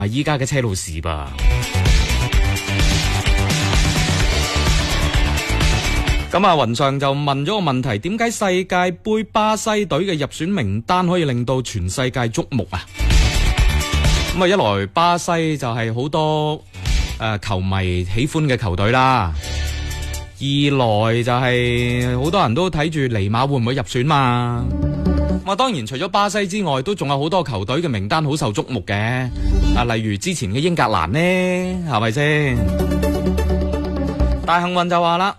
依家嘅車路士吧。咁啊，雲上就問咗個問題，點解世界盃巴西隊嘅入選名單可以令到全世界矚目啊？咁啊，一來巴西就係好多球迷喜歡嘅球隊啦，二來就係好多人都睇住尼馬會唔會入選嘛。咁啊，當然除咗巴西之外，都仲有好多球隊嘅名單好受矚目嘅，啊，例如之前嘅英格蘭呢，係咪先？大幸運就話啦。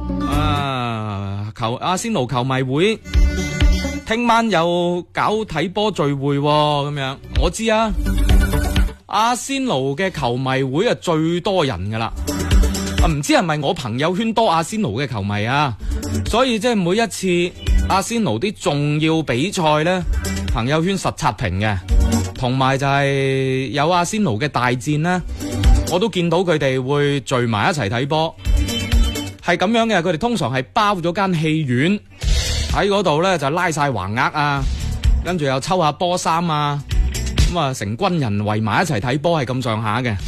阿仙奴球迷會聽晚有搞睇波聚會咁樣，我知啊。阿仙奴嘅球迷會啊最多人噶啦，唔知係咪我朋友圈多阿仙奴嘅球迷啊？所以即係每一次阿仙奴啲重要比賽呢，朋友圈實刷屏嘅，同埋就係有阿仙奴嘅大戰呢，我都見到佢哋會聚埋一齊睇波。係咁樣嘅，佢哋通常係包咗間戲院喺嗰度咧，就拉晒橫額啊，跟住又抽下波衫啊，咁啊成軍人圍埋一齊睇波，係咁上下嘅。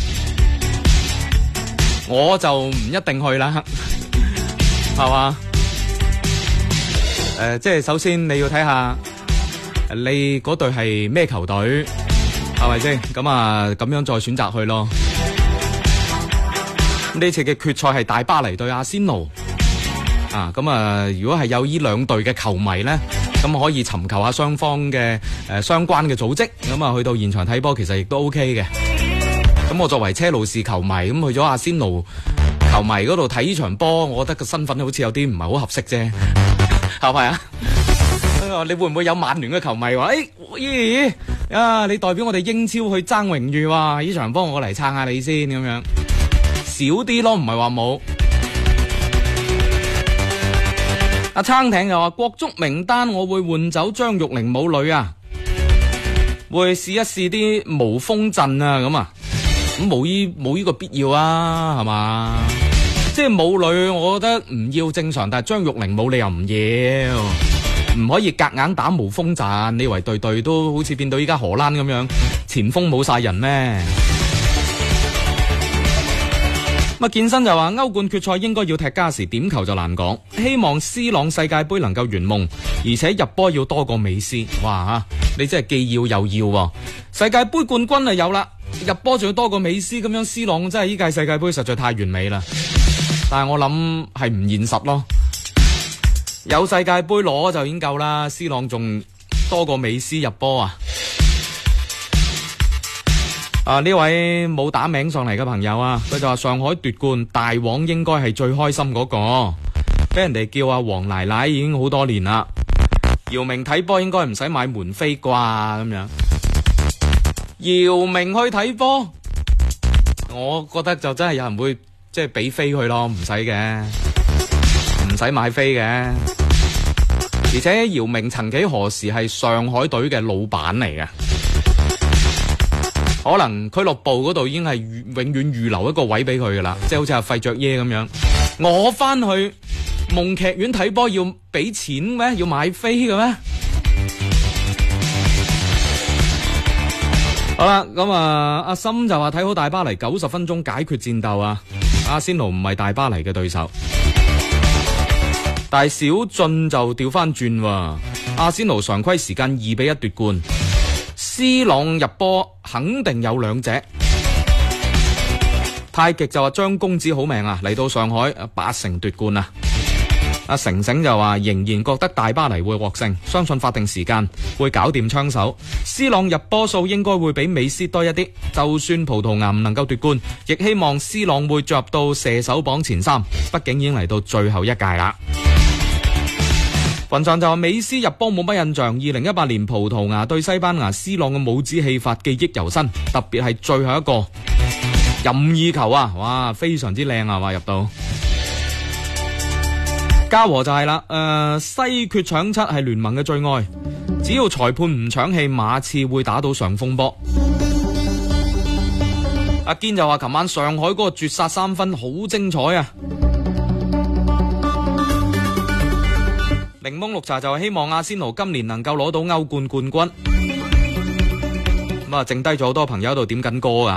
我就唔一定去啦，係嘛？即係首先你要睇下你嗰隊係咩球隊，係咪先？咁啊咁樣再選擇去咯。呢次嘅決賽係大巴黎對阿仙奴啊，咁啊如果係有呢兩隊嘅球迷呢，咁可以尋求下雙方嘅相關嘅組織，咁啊去到現場睇波其實亦都 OK 嘅。咁我作為車路士球迷，咁去咗阿仙奴球迷嗰度睇呢場波，我覺得個身份好似有啲唔係好合適啫，係咪啊？你會唔會有曼聯嘅球迷話你代表我哋英超去爭榮譽喎？呢場波我嚟撐下你先咁樣。少啲咯，唔係話冇。阿撐艇又話國足名單我會換走張玉玲母女啊，會試一試啲無鋒陣啊，咁啊，咁冇呢個必要啊，係嘛？即係母女我覺得唔要正常，但係張玉玲冇理由唔要，唔可以夾硬打無鋒陣。你以為隊都好似變到依家荷蘭咁樣，前鋒冇晒人咩？健身就話歐冠決賽應該要踢加時，點球就難講。希望 C 朗世界盃能夠圓夢，而且入波要多過美斯。哇，你真係既要又要。世界盃冠軍啊有啦，入波仲要多過美斯，咁樣 C 朗真係呢屆世界盃實在太完美啦。但係我諗係唔現實咯，有世界盃攞就已經夠啦， C 朗仲多過美斯入波啊！呢位冇打名上嚟嘅朋友啊，佢就話上海奪冠，大王應該係最開心嗰個，俾人哋叫阿黃奶奶已經好多年啦。姚明睇波應該唔使買門飛啩咁樣。姚明去睇波，我覺得就真係有人會即係俾飛佢咯，唔使嘅，唔使買飛嘅。而且姚明曾幾何時係上海隊嘅老闆嚟嘅。可能俱樂部嗰度已經係永遠預留一個位俾佢噶啦，即係好似阿費爵耶咁樣。我翻去夢劇院睇波要俾錢咩？要買飛嘅咩？好啦，咁阿森就話睇好大巴黎90分鐘解決戰鬥啊！阿仙奴唔係大巴黎嘅對手，但係小俊就調翻轉喎。阿仙奴常規時間2-1奪冠。C 朗入波肯定有兩隻。太極就話張公子好命啊，嚟到上海8成奪冠啊。阿成成就話仍然覺得大巴黎會獲勝，相信法定時間會搞掂槍手。C 朗入波數應該會比美斯多一啲，就算葡萄牙唔能夠奪冠，亦希望 C 朗會進入到射手榜前3，畢竟已經嚟到最後一屆啦。雲上就話美斯入波冇乜印象，2018年葡萄牙對西班牙 C 朗嘅帽子戲法記憶猶新，特別係最後一個任意球啊，哇，非常之靚啊，話入到。嘉禾就係啦，西決搶七係聯盟嘅最愛，只要裁判唔搶戲，馬刺會打到上風波。阿堅就話琴晚上海嗰個絕殺3分好精彩啊。檸檬綠茶就希望阿仙奴今年能夠攞到歐冠冠軍。 咁啊，剩低咗好多朋友喺度點緊歌啊。